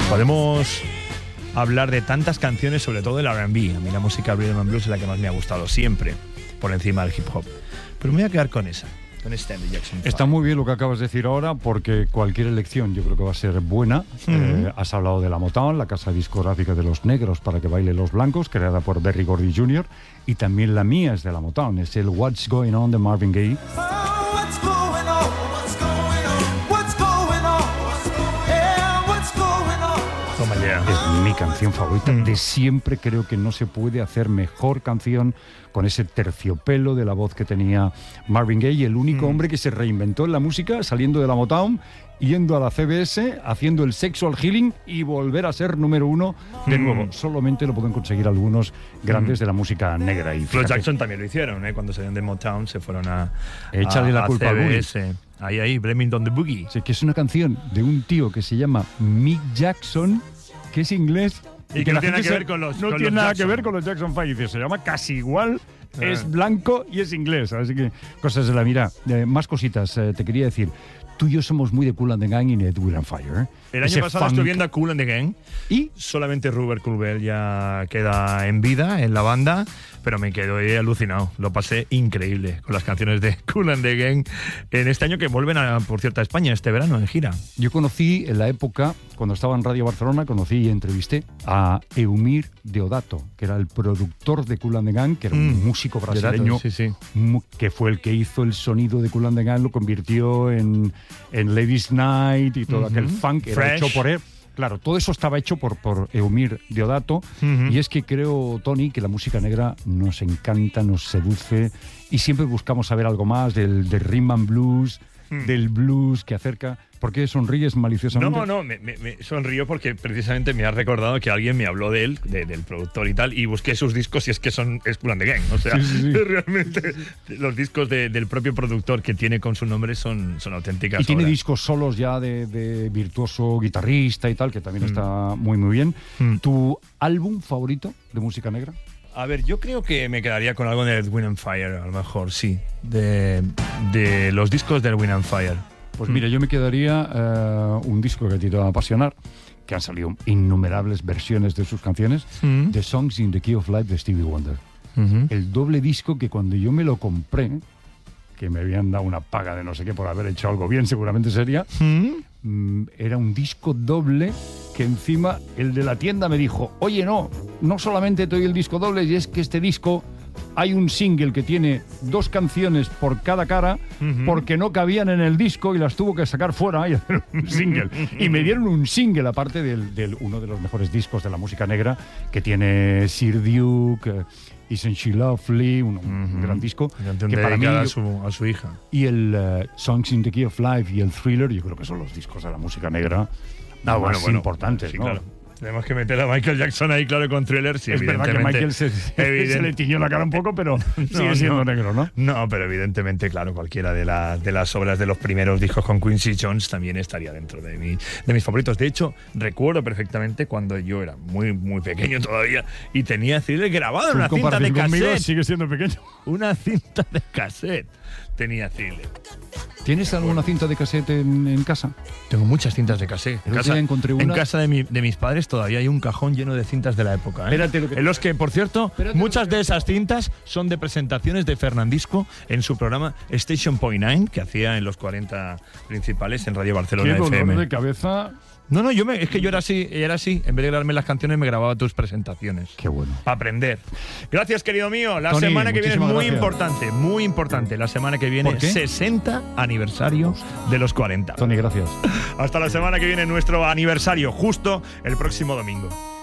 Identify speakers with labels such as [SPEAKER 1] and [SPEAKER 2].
[SPEAKER 1] Podemos hablar de tantas canciones, sobre todo del R&B. A mí la música rhythm and blues es la que más me ha gustado siempre, por encima del hip hop. Pero me voy a quedar con esa, con Stand Jackson 5.
[SPEAKER 2] Está muy bien lo que acabas de decir ahora, porque cualquier elección yo creo que va a ser buena. Has hablado de la Motown, la casa discográfica de los negros para que bailen los blancos, creada por Berry Gordy Jr., y también la mía es de la Motown, es el What's Going On de Marvin Gaye. Es mi canción favorita de siempre. Creo que no se puede hacer mejor canción con ese terciopelo de la voz que tenía Marvin Gaye, el único hombre que se reinventó en la música saliendo de la Motown, yendo a la CBS, haciendo el sexual healing y volver a ser número uno de nuevo. Solamente lo pueden conseguir algunos grandes de la música negra. Y
[SPEAKER 1] los Jackson también lo hicieron, cuando salieron de Motown se fueron a
[SPEAKER 2] échale la culpa
[SPEAKER 1] CBS. Ahí, Blaming on the Boogie.
[SPEAKER 2] Sí, que es una canción de un tío que se llama Mick Jackson, que es inglés
[SPEAKER 1] y que no tiene nada que ver con los
[SPEAKER 2] no tiene nada que ver con los Jackson 5. Se llama casi igual, es blanco y es inglés. Así que cosas de la mira. Más cositas te quería decir. Tú y yo somos muy de Kool and the Gang y de Earth, Wind & Fire.
[SPEAKER 1] El año pasado estuve viendo a Kool and the Gang y solamente Rupert Colbert ya queda en vida en la banda, pero me quedé alucinado. Lo pasé increíble con las canciones de Kool and the Gang en este año, que vuelven, por cierto, a España este verano en gira.
[SPEAKER 2] Yo conocí en la época, cuando estaba en Radio Barcelona, conocí y entrevisté a Eumir Deodato, que era el productor de Kool and the Gang, que era un músico brasileño, que fue el que hizo el sonido de Kool and the Gang, lo convirtió en Ladies Night y todo aquel funk era hecho por él. Claro, todo eso estaba hecho por Eumir Deodato. Y es que creo, Tony, que la música negra nos encanta, nos seduce y siempre buscamos saber algo más del rhythm and blues, del blues que acerca. ¿Por qué sonríes maliciosamente?
[SPEAKER 1] No, me sonrío porque precisamente me has recordado que alguien me habló de él, del productor y tal, y busqué sus discos y es que es Kool and the Gang. O sea, realmente los discos del propio productor que tiene con su nombre son auténticas.
[SPEAKER 2] Y tiene discos solos ya de virtuoso guitarrista y tal, que también está muy, muy bien. ¿Tu álbum favorito de música negra?
[SPEAKER 1] A ver, yo creo que me quedaría con algo de Earth, Wind & Fire, a lo mejor, sí. De los discos de Earth, Wind & Fire.
[SPEAKER 2] Pues mira, yo me quedaría un disco que a ti te va a apasionar, que han salido innumerables versiones de sus canciones, The Songs in the Key of Life de Stevie Wonder. El doble disco que cuando yo me lo compré, que me habían dado una paga de no sé qué por haber hecho algo bien, seguramente sería, era un disco doble que encima el de la tienda me dijo, oye, no solamente te doy el disco doble, y es que este disco hay un single que tiene 2 canciones por cada cara porque no cabían en el disco y las tuvo que sacar fuera y hacer un single. Y me dieron un single aparte del uno de los mejores discos de la música negra que tiene Sir Duke, Isn't She Lovely, un gran disco
[SPEAKER 1] que para mí a su hija.
[SPEAKER 2] Y el Songs in the Key of Life y el Thriller, yo creo que son los discos de la música negra más importantes,
[SPEAKER 1] sí,
[SPEAKER 2] ¿no?
[SPEAKER 1] Claro. Tenemos que meter a Michael Jackson ahí, claro, con Thriller. Sí,
[SPEAKER 2] es verdad que Michael se le tiñó la cara un poco, pero sigue siendo negro, ¿no?
[SPEAKER 1] No, pero evidentemente, claro, cualquiera de las obras de los primeros discos con Quincy Jones también estaría dentro de mis favoritos. De hecho, recuerdo perfectamente cuando yo era muy, muy pequeño todavía y tenía Thriller grabado en una cinta de cassette.
[SPEAKER 2] Sigue siendo pequeño.
[SPEAKER 1] Una cinta de cassette tenía Thriller.
[SPEAKER 2] ¿Tienes alguna cinta de cassette en casa?
[SPEAKER 1] Tengo muchas cintas de cassette.
[SPEAKER 2] Encontré una.
[SPEAKER 1] En casa de mis padres todavía hay un cajón lleno de cintas de la época. En los que, por cierto, muchas de esas cintas son de presentaciones de Fernandisco en su programa Station Point 9, que hacía en los 40 principales en Radio Barcelona FM.
[SPEAKER 2] Qué dolor de cabeza.
[SPEAKER 1] No, es que yo era así. En vez de grabarme las canciones, me grababa tus presentaciones.
[SPEAKER 2] Qué bueno.
[SPEAKER 1] Para aprender. Gracias, querido mío. La
[SPEAKER 2] Tony,
[SPEAKER 1] semana que viene es muy
[SPEAKER 2] gracias.
[SPEAKER 1] importante. La semana que viene, 60 aniversario de los 40.
[SPEAKER 2] Tony, gracias.
[SPEAKER 1] Hasta la semana que viene, nuestro aniversario, justo el próximo domingo.